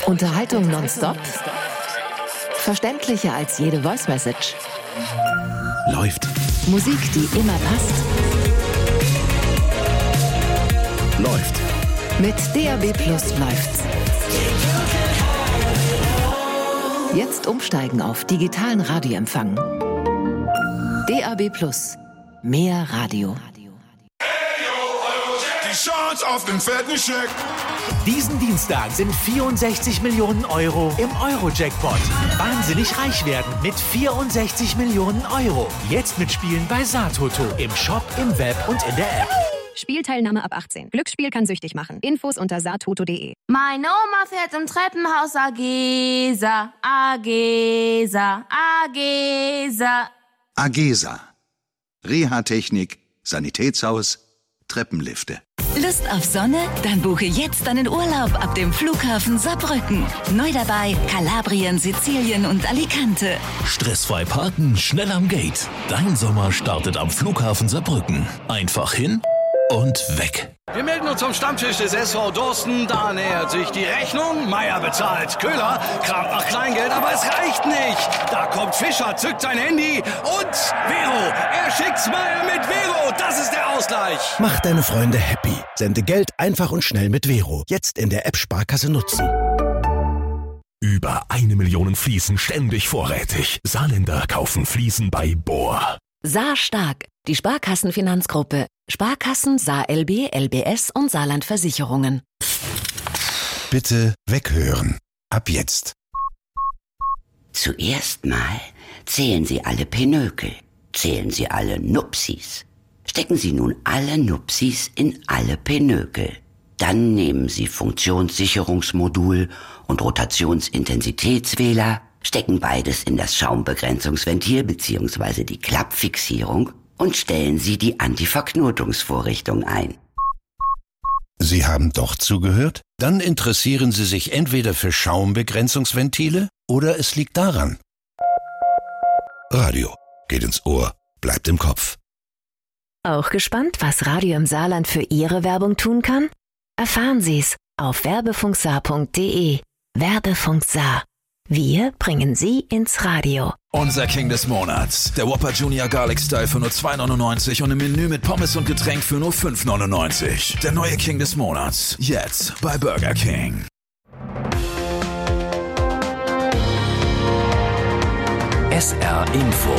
Unterhaltung nonstop? Verständlicher als jede Voice-Message? Läuft. Musik, die immer passt? Läuft. Mit DAB+ läuft's. Jetzt umsteigen auf digitalen Radioempfang. DAB+. Mehr Radio. Die Chance auf den fetten Scheck. Diesen Dienstag sind 64 Millionen Euro im Euro-Jackpot. Wahnsinnig reich werden mit 64 Millionen Euro. Jetzt mitspielen bei Satoto. Im Shop, im Web und in der App. Spielteilnahme ab 18. Glücksspiel kann süchtig machen. Infos unter satoto.de. Meine Oma fährt im Treppenhaus Agesa, Agesa, Agesa. Agesa. Reha-Technik, Sanitätshaus, Treppenlifte. Lust auf Sonne? Dann buche jetzt deinen Urlaub ab dem Flughafen Saarbrücken. Neu dabei Kalabrien, Sizilien und Alicante. Stressfrei parken, schnell am Gate. Dein Sommer startet am Flughafen Saarbrücken. Einfach hin und weg. Wir melden uns zum Stammtisch des SV Dorsten. Da nähert sich die Rechnung. Meier bezahlt. Köhler kramt nach Kleingeld, aber es reicht nicht. Da kommt Fischer, zückt sein Handy und Vero. Er schickt's Meier mit Vero. Das ist der Ausgleich. Mach deine Freunde happy. Sende Geld einfach und schnell mit Vero. Jetzt in der App Sparkasse nutzen. Über 1 Million Fliesen ständig vorrätig. Saarländer kaufen Fliesen bei Bohr. Saar stark. Die Sparkassenfinanzgruppe. Sparkassen, Saar LB, LBS und Saarland Versicherungen. Bitte weghören. Ab jetzt. Zuerst mal zählen Sie alle Pinökel. Zählen Sie alle Nupsis. Stecken Sie nun alle Nupsis in alle Pinökel. Dann nehmen Sie Funktionssicherungsmodul und Rotationsintensitätswähler, stecken beides in das Schaumbegrenzungsventil bzw. die Klappfixierung und stellen Sie die Antiverknotungsvorrichtung ein. Sie haben doch zugehört? Dann interessieren Sie sich entweder für Schaumbegrenzungsventile oder es liegt daran. Radio geht ins Ohr, bleibt im Kopf. Auch gespannt, was Radio im Saarland für Ihre Werbung tun kann? Erfahren Sie's auf werbefunksaar.de. Werbefunk Saar. Wir bringen Sie ins Radio. Unser King des Monats. Der Whopper Junior Garlic Style für nur 2,99 und im Menü mit Pommes und Getränk für nur 5,99. Der neue King des Monats. Jetzt bei Burger King. SR Info.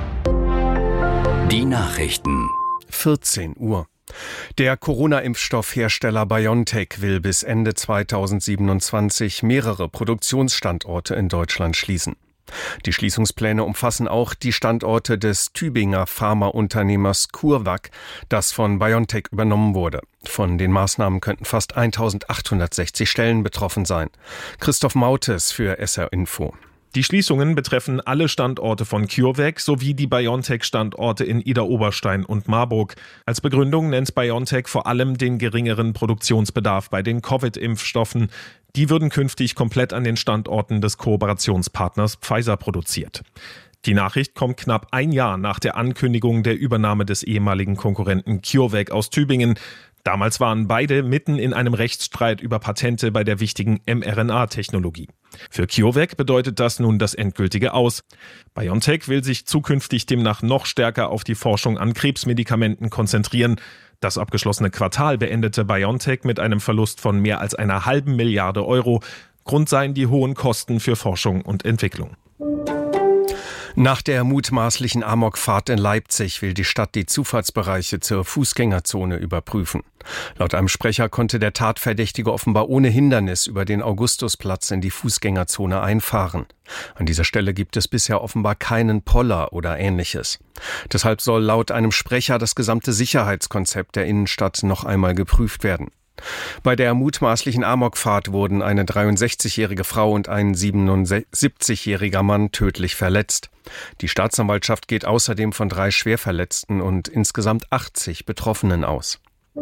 Die Nachrichten. 14 Uhr. Der Corona-Impfstoffhersteller BioNTech will bis Ende 2027 mehrere Produktionsstandorte in Deutschland schließen. Die Schließungspläne umfassen auch die Standorte des Tübinger Pharmaunternehmers CureVac, das von BioNTech übernommen wurde. Von den Maßnahmen könnten fast 1860 Stellen betroffen sein. Christoph Mautes für SR Info. Die Schließungen betreffen alle Standorte von CureVac sowie die BioNTech-Standorte in Idar-Oberstein und Marburg. Als Begründung nennt BioNTech vor allem den geringeren Produktionsbedarf bei den Covid-Impfstoffen. Die würden künftig komplett an den Standorten des Kooperationspartners Pfizer produziert. Die Nachricht kommt knapp ein Jahr nach der Ankündigung der Übernahme des ehemaligen Konkurrenten CureVac aus Tübingen. Damals waren beide mitten in einem Rechtsstreit über Patente bei der wichtigen mRNA-Technologie. Für CureVac bedeutet das nun das endgültige Aus. BioNTech will sich zukünftig demnach noch stärker auf die Forschung an Krebsmedikamenten konzentrieren. Das abgeschlossene Quartal beendete BioNTech mit einem Verlust von mehr als 1,5 Milliarde Euro. Grund seien die hohen Kosten für Forschung und Entwicklung. Nach der mutmaßlichen Amokfahrt in Leipzig will die Stadt die Zufahrtsbereiche zur Fußgängerzone überprüfen. Laut einem Sprecher konnte der Tatverdächtige offenbar ohne Hindernis über den Augustusplatz in die Fußgängerzone einfahren. An dieser Stelle gibt es bisher offenbar keinen Poller oder Ähnliches. Deshalb soll laut einem Sprecher das gesamte Sicherheitskonzept der Innenstadt noch einmal geprüft werden. Bei der mutmaßlichen Amokfahrt wurden eine 63-jährige Frau und ein 77-jähriger Mann tödlich verletzt. Die Staatsanwaltschaft geht außerdem von 3 Schwerverletzten und insgesamt 80 Betroffenen aus.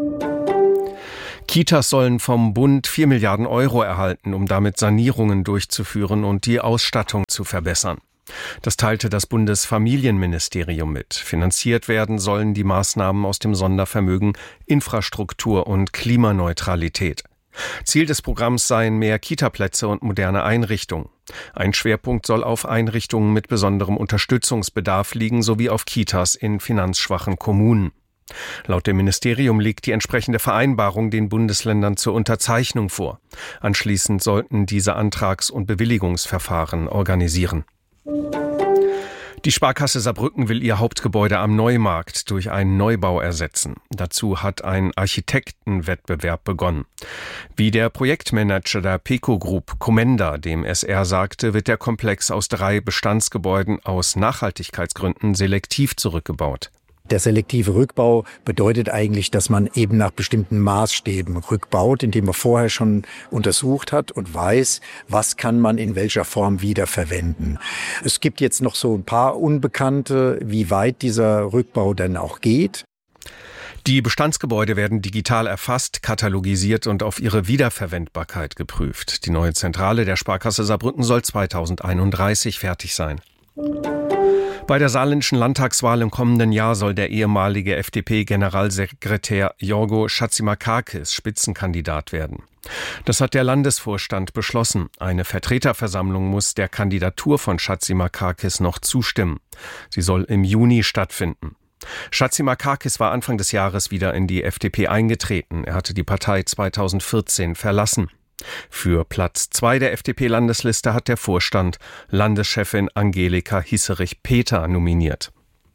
Kitas sollen vom Bund 4 Milliarden Euro erhalten, um damit Sanierungen durchzuführen und die Ausstattung zu verbessern. Das teilte das Bundesfamilienministerium mit. Finanziert werden sollen die Maßnahmen aus dem Sondervermögen Infrastruktur und Klimaneutralität. Ziel des Programms seien mehr Kitaplätze und moderne Einrichtungen. Ein Schwerpunkt soll auf Einrichtungen mit besonderem Unterstützungsbedarf liegen, sowie auf Kitas in finanzschwachen Kommunen. Laut dem Ministerium liegt die entsprechende Vereinbarung den Bundesländern zur Unterzeichnung vor. Anschließend sollten diese Antrags- und Bewilligungsverfahren organisieren. Die Sparkasse Saarbrücken will ihr Hauptgebäude am Neumarkt durch einen Neubau ersetzen. Dazu hat ein Architektenwettbewerb begonnen. Wie der Projektmanager der PECO Group, Commenda, dem SR sagte, wird der Komplex aus 3 Bestandsgebäuden aus Nachhaltigkeitsgründen selektiv zurückgebaut. Der selektive Rückbau bedeutet eigentlich, dass man eben nach bestimmten Maßstäben rückbaut, indem man vorher schon untersucht hat und weiß, was kann man in welcher Form wiederverwenden. Es gibt jetzt noch so ein paar Unbekannte, wie weit dieser Rückbau dann auch geht. Die Bestandsgebäude werden digital erfasst, katalogisiert und auf ihre Wiederverwendbarkeit geprüft. Die neue Zentrale der Sparkasse Saarbrücken soll 2031 fertig sein. Bei der saarländischen Landtagswahl im kommenden Jahr soll der ehemalige FDP-Generalsekretär Jorgo Chatzimarkakis Spitzenkandidat werden. Das hat der Landesvorstand beschlossen. Eine Vertreterversammlung muss der Kandidatur von Chatzimarkakis noch zustimmen. Sie soll im Juni stattfinden. Chatzimarkakis war Anfang des Jahres wieder in die FDP eingetreten. Er hatte die Partei 2014 verlassen. Für Platz 2 der FDP-Landesliste hat der Vorstand Landeschefin Angelika Hisserich-Peter nominiert.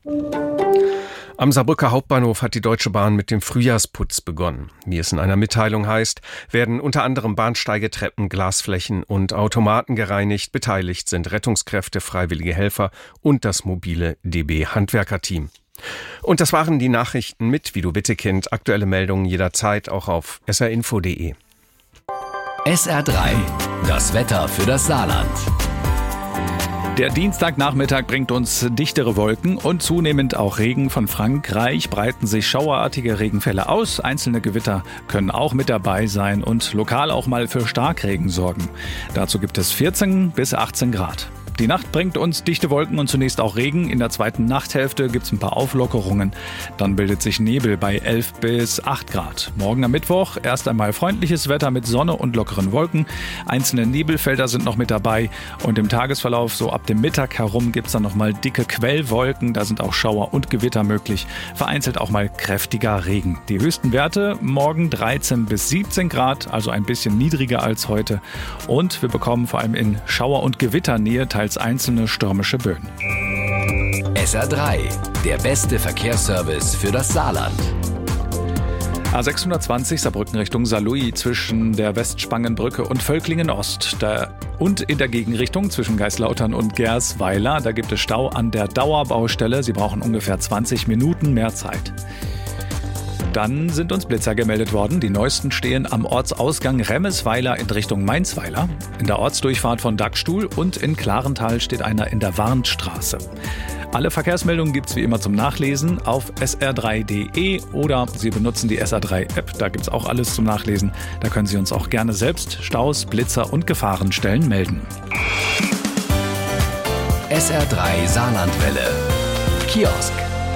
Am Saarbrücker Hauptbahnhof hat die Deutsche Bahn mit dem Frühjahrsputz begonnen. Wie es in einer Mitteilung heißt, werden unter anderem Bahnsteige, Treppen, Glasflächen und Automaten gereinigt. Beteiligt sind Rettungskräfte, freiwillige Helfer und das mobile DB-Handwerkerteam. Und das waren die Nachrichten mit Vido Wittekind. Aktuelle Meldungen jederzeit auch auf srinfo.de. SR3, das Wetter für das Saarland. Der Dienstagnachmittag bringt uns dichtere Wolken und zunehmend auch Regen. Von Frankreich breiten sich schauerartige Regenfälle aus. Einzelne Gewitter können auch mit dabei sein und lokal auch mal für Starkregen sorgen. Dazu gibt es 14 bis 18 Grad. Die Nacht bringt uns dichte Wolken und zunächst auch Regen. In der zweiten Nachthälfte gibt es ein paar Auflockerungen. Dann bildet sich Nebel bei 11 bis 8 Grad. Morgen am Mittwoch erst einmal freundliches Wetter mit Sonne und lockeren Wolken. Einzelne Nebelfelder sind noch mit dabei. Und im Tagesverlauf, so ab dem Mittag herum, gibt es dann nochmal dicke Quellwolken. Da sind auch Schauer und Gewitter möglich. Vereinzelt auch mal kräftiger Regen. Die höchsten Werte morgen 13 bis 17 Grad, also ein bisschen niedriger als heute. Und wir bekommen vor allem in Schauer- und Gewitternähe teils einzelne stürmische Böen. SR3, der beste Verkehrsservice für das Saarland. A620 Saarbrücken Richtung Saarlouis zwischen der Westspangenbrücke und Völklingen Ost. Und in der Gegenrichtung zwischen Geislautern und Gersweiler. Da gibt es Stau an der Dauerbaustelle. Sie brauchen ungefähr 20 Minuten mehr Zeit. Dann sind uns Blitzer gemeldet worden. Die neuesten stehen am Ortsausgang Remmesweiler in Richtung Mainzweiler, in der Ortsdurchfahrt von Dagstuhl und in Klarental steht einer in der Warnstraße. Alle Verkehrsmeldungen gibt es wie immer zum Nachlesen auf sr3.de oder Sie benutzen die SR3-App. Da gibt es auch alles zum Nachlesen. Da können Sie uns auch gerne selbst Staus, Blitzer und Gefahrenstellen melden. SR3 Saarlandwelle. Kiosk.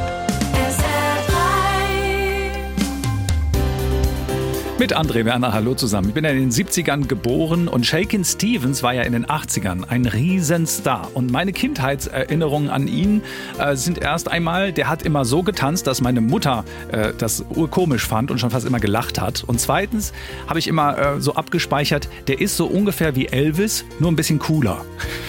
Mit André Werner, hallo zusammen. Ich bin ja in den 70ern geboren und Shakin' Stevens war ja in den 80ern ein Riesenstar. Und meine Kindheitserinnerungen an ihn sind erst einmal, der hat immer so getanzt, dass meine Mutter das urkomisch fand und schon fast immer gelacht hat. Und zweitens habe ich immer so abgespeichert, der ist so ungefähr wie Elvis, nur ein bisschen cooler.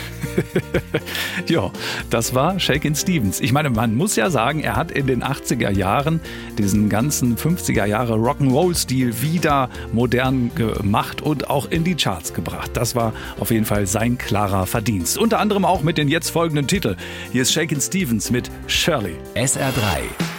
Ja, das war Shakin' Stevens. Ich meine, man muss ja sagen, er hat in den 80er Jahren diesen ganzen 50er Jahre Rock'n'Roll-Stil wieder modern gemacht und auch in die Charts gebracht. Das war auf jeden Fall sein klarer Verdienst. Unter anderem auch mit den jetzt folgenden Titeln. Hier ist Shakin' Stevens mit Shirley. SR3,